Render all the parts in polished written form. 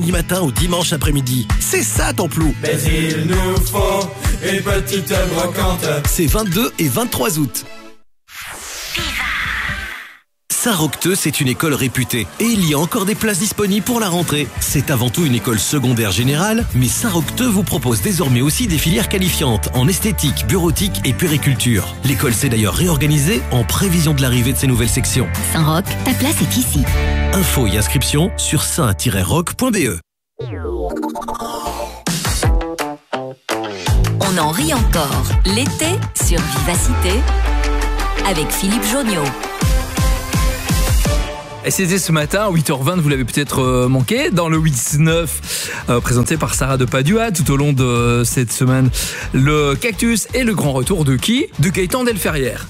samedi matin au dimanche après-midi. C'est ça ton plou. Mais il nous faut une petite brocante. C'est 22 et 23 août. Saint-Roqueteux, c'est une école réputée et il y a encore des places disponibles pour la rentrée. C'est avant tout une école secondaire générale, mais Saint-Roqueteux vous propose désormais aussi des filières qualifiantes en esthétique, bureautique et puériculture. L'école s'est d'ailleurs réorganisée en prévision de l'arrivée de ces nouvelles sections. Saint-Roch, ta place est ici. Infos et inscriptions sur saint-roch.be. On en rit encore l'été sur Vivacité avec Philippe Jonniot. Et c'était ce matin à 8h20, vous l'avez peut-être manqué, dans le 8-9 présenté par Sarah de Padua tout au long de cette semaine. Le cactus et le grand retour de qui ? De Gaëtan Delferrière.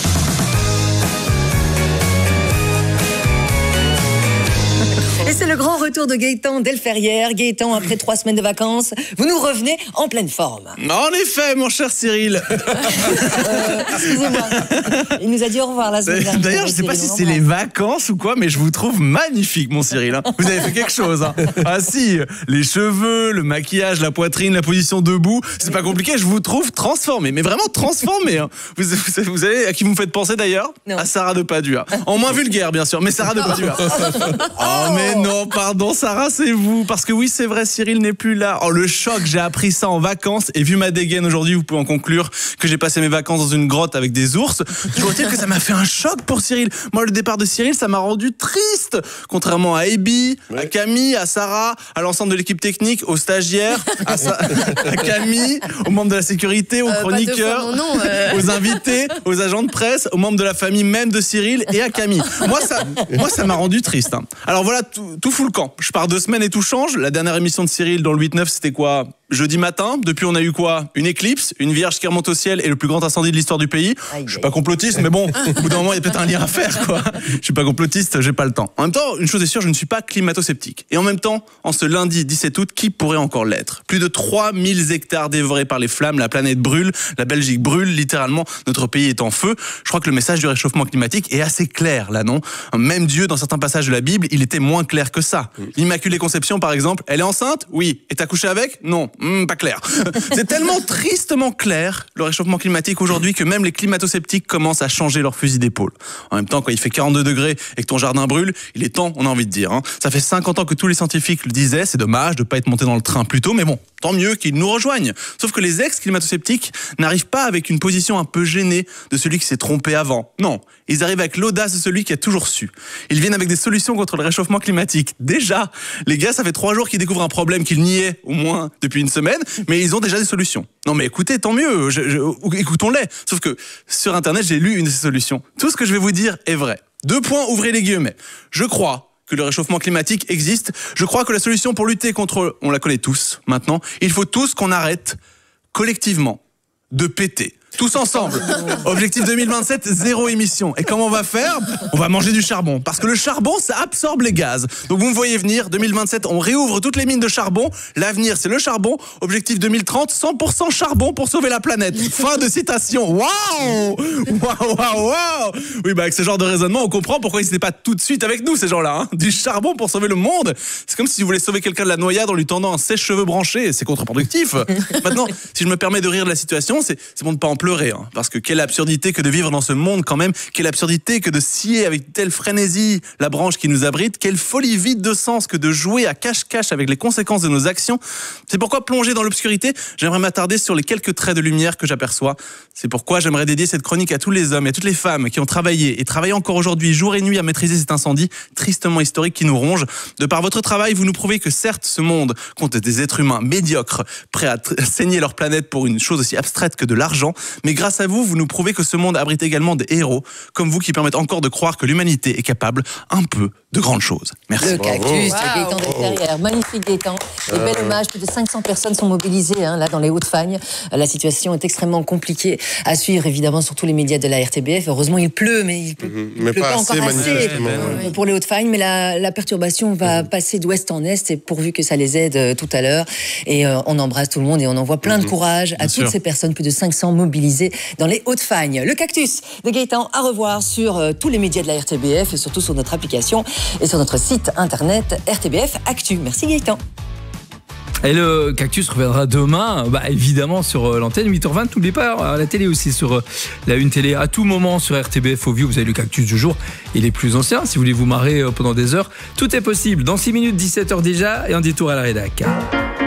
Et c'est le grand retour de Gaëtan Delferrière. Gaëtan, après 3 semaines de vacances, vous nous revenez en pleine forme. En effet, mon cher Cyril. Excusez-moi. Il nous a dit au revoir la semaine dernière. D'ailleurs, je sais pas si c'est les vacances ou quoi, mais je vous trouve magnifique, mon Cyril. Vous avez fait quelque chose. Ah si, les cheveux, le maquillage, la poitrine, la position debout, c'est pas compliqué, je vous trouve transformé. Mais vraiment transformé. Vous savez à qui vous me faites penser d'ailleurs ? À Sarah de Padua. En moins vulgaire, bien sûr, mais Sarah de Padua. Oh, mais non, pardon, Sarah, c'est vous. Parce que oui, c'est vrai, Cyril n'est plus là. Oh, le choc, j'ai appris ça en vacances. Et vu ma dégaine aujourd'hui, vous pouvez en conclure que j'ai passé mes vacances dans une grotte avec des ours. Je dois dire que ça m'a fait un choc pour Cyril. Moi, le départ de Cyril, ça m'a rendu triste. Contrairement à Ebi, à Camille, à Sarah, à l'ensemble de l'équipe technique, aux stagiaires, à Camille, aux membres de la sécurité, aux chroniqueurs, aux invités, aux agents de presse, aux membres de la famille même de Cyril et à Camille. Moi, ça m'a rendu triste. Alors voilà, tout fout le camp. Je pars 2 semaines et tout change. La dernière émission de Cyril dans le 8-9, c'était quoi ? Jeudi matin. Depuis, on a eu quoi ? Une éclipse, une vierge qui remonte au ciel et le plus grand incendie de l'histoire du pays. Je suis pas complotiste, mais bon, au bout d'un moment, il y a peut-être un lien à faire, quoi. Je suis pas complotiste, j'ai pas le temps. En même temps, une chose est sûre, je ne suis pas climato-sceptique. Et en même temps, en ce lundi 17 août, qui pourrait encore l'être ? Plus de 3000 hectares dévorés par les flammes, la planète brûle, la Belgique brûle, littéralement, notre pays est en feu. Je crois que le message du réchauffement climatique est assez clair, là, non ? Même Dieu, dans certains passages de la Bible, il était moins clair que ça. L'Immaculée Conception, par exemple, elle est enceinte ? Oui. Et t'as couché avec ? Non. Pas clair. C'est tellement tristement clair, le réchauffement climatique aujourd'hui, que même les climato-sceptiques commencent à changer leur fusil d'épaule. En même temps, quand il fait 42 degrés et que ton jardin brûle, il est temps, on a envie de dire. Ça fait 50 ans que tous les scientifiques le disaient, c'est dommage de pas être monté dans le train plus tôt, mais bon, tant mieux qu'ils nous rejoignent. Sauf que les ex-climato-sceptiques n'arrivent pas avec une position un peu gênée de celui qui s'est trompé avant. Non, ils arrivent avec l'audace de celui qui a toujours su. Ils viennent avec des solutions contre le réchauffement climatique. Déjà, les gars, ça fait 3 jours qu'ils découvrent un problème qu'ils niaient au moins depuis une semaine, mais ils ont déjà des solutions. Non mais écoutez, tant mieux, écoutons-les. Sauf que sur Internet, j'ai lu une de ces solutions. Tout ce que je vais vous dire est vrai. 2 points, ouvrez les guillemets. Je crois que le réchauffement climatique existe. Je crois que la solution pour lutter contre, on la connaît tous maintenant, il faut tous qu'on arrête collectivement de péter. Tous ensemble. Objectif 2027, 0 émission. Et comment on va faire ? On va manger du charbon. Parce que le charbon, ça absorbe les gaz. Donc vous me voyez venir, 2027, on réouvre toutes les mines de charbon. L'avenir, c'est le charbon. Objectif 2030, 100% charbon pour sauver la planète. Fin de citation. Waouh ! Waouh ! Oui, avec ce genre de raisonnement, on comprend pourquoi ils n'étaient pas tout de suite avec nous, ces gens-là. Du charbon pour sauver le monde. C'est comme si vous voulez sauver quelqu'un de la noyade en lui tendant un sèche-cheveux branché. C'est contre-productif. Maintenant, si je me permets de rire de la situation, c'est bon de pas en pleurer, parce que quelle absurdité que de vivre dans ce monde quand même, quelle absurdité que de scier avec telle frénésie la branche qui nous abrite, quelle folie vide de sens que de jouer à cache-cache avec les conséquences de nos actions. C'est pourquoi, plongé dans l'obscurité, j'aimerais m'attarder sur les quelques traits de lumière que j'aperçois. C'est pourquoi j'aimerais dédier cette chronique à tous les hommes et à toutes les femmes qui ont travaillé et travaillent encore aujourd'hui jour et nuit à maîtriser cet incendie tristement historique qui nous ronge. De par votre travail, vous nous prouvez que certes, ce monde compte des êtres humains médiocres, prêts à saigner leur planète pour une chose aussi abstraite que de l'argent, mais grâce à vous, vous nous prouvez que ce monde abrite également des héros, comme vous, qui permettent encore de croire que l'humanité est capable un peu de grandes choses. Merci. Le cactus, Gaëtan Delferrière. Magnifique Gaëtan. Et bel hommage, plus de 500 personnes sont mobilisées là dans les Hauts-de-Fagne. La situation est extrêmement compliquée à suivre, évidemment, sur tous les médias de la RTBF. Heureusement, il pleut, mais il pleut pas encore assez pour les Hauts-de-Fagne. Mais la perturbation va passer d'ouest en est, et pourvu que ça les aide tout à l'heure. Et on embrasse tout le monde et on envoie plein de courage à toutes ces personnes, plus de 500 mobilisées dans les Hauts-de-Fagne. Le cactus de Gaëtan à revoir sur tous les médias de la RTBF et surtout sur notre application et sur notre site internet RTBF Actu. Merci Gaëtan. Et le Cactus reviendra demain, évidemment sur l'antenne 8h20. N'oubliez pas, à la télé aussi, sur la une télé, à tout moment sur RTBF au Vieux, vous avez le Cactus du jour et les plus anciens. Si vous voulez vous marrer pendant des heures, tout est possible. Dans 6 minutes, 17h déjà, et un détour à la rédac.